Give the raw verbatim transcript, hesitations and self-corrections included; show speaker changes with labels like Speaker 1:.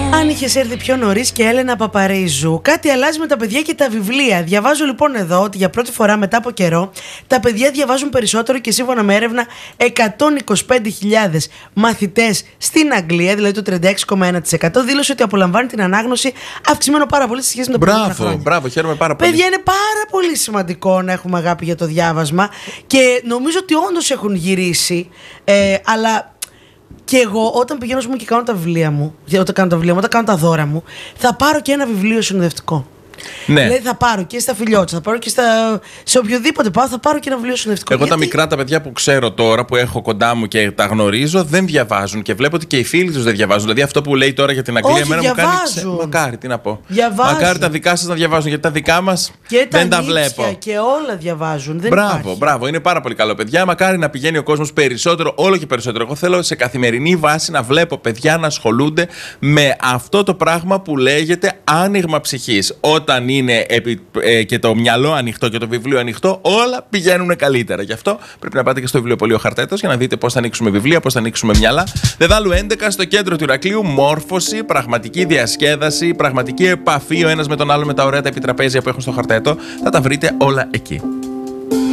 Speaker 1: Αν είχες έρθει πιο νωρίς και Έλενα Παπαρίζου. Κάτι αλλάζει με τα παιδιά και τα βιβλία. Διαβάζω λοιπόν εδώ ότι για πρώτη φορά μετά από καιρό τα παιδιά διαβάζουν περισσότερο και σύμφωνα με έρευνα εκατόν είκοσι πέντε χιλιάδες μαθητές στην Αγγλία, δηλαδή το τριάντα έξι κόμμα ένα τοις εκατό, δήλωσε ότι απολαμβάνει την ανάγνωση αυξημένο πάρα πολύ σε σχέση με τα προηγούμενα χρόνια.
Speaker 2: Μπράβο, μπράβο, χαίρομαι πάρα πολύ.
Speaker 1: Παιδιά, είναι πάρα πολύ σημαντικό να έχουμε αγάπη για το διάβασμα και νομίζω ότι όντως έχουν γυρίσει, ε, αλλά. Και εγώ, όταν πηγαίνω πούμε, και κάνω τα βιβλία μου, όταν κάνω τα βιβλία μου, όταν κάνω τα δώρα μου, θα πάρω και ένα βιβλίο συνοδευτικό.
Speaker 2: Ναι.
Speaker 1: Δηλαδή θα πάρω και στα φιλιώτσα, θα πάρω και στα... σε οποιοδήποτε πάω, θα πάρω και ένα βιβλίο συνοδευτικό.
Speaker 2: Εγώ
Speaker 1: γιατί...
Speaker 2: τα μικρά τα παιδιά που ξέρω τώρα, που έχω κοντά μου και τα γνωρίζω, δεν διαβάζουν και βλέπω ότι και οι φίλοι τους δεν διαβάζουν. Δηλαδή αυτό που λέει τώρα για την Αγγλία,
Speaker 1: όχι,
Speaker 2: εμένα
Speaker 1: διαβάζουν.
Speaker 2: μου κάνει. Ξε... Μακάρι, τι να πω.
Speaker 1: Διαβάζουν.
Speaker 2: Μακάρι τα δικά σας να διαβάζουν, γιατί τα δικά μας
Speaker 1: και
Speaker 2: δεν
Speaker 1: τα
Speaker 2: τα βλέπω.
Speaker 1: Και όλα διαβάζουν. Δεν
Speaker 2: μπράβο,
Speaker 1: υπάρχει.
Speaker 2: μπράβο. Είναι πάρα πολύ καλό, παιδιά. Μακάρι να πηγαίνει ο κόσμος περισσότερο, όλο και περισσότερο. Εγώ θέλω σε καθημερινή βάση να βλέπω παιδιά να ασχολούνται με αυτό το πράγμα που λέγεται άνοιγμα ψυχής. Όταν είναι επί και το μυαλό ανοιχτό και το βιβλίο ανοιχτό, όλα πηγαίνουν καλύτερα. Γι' αυτό πρέπει να πάτε και στο βιβλιοπωλείο Χαρτέτος για να δείτε πώς θα ανοίξουμε βιβλία, πώς θα ανοίξουμε μυαλά. Δεδάλου έντεκα στο κέντρο του Ηρακλείου, μόρφωση, πραγματική διασκέδαση, πραγματική επαφή ο ένας με τον άλλο με τα ωραία τα επιτραπέζια που έχουν στο Χαρτέτο. Θα τα βρείτε όλα εκεί.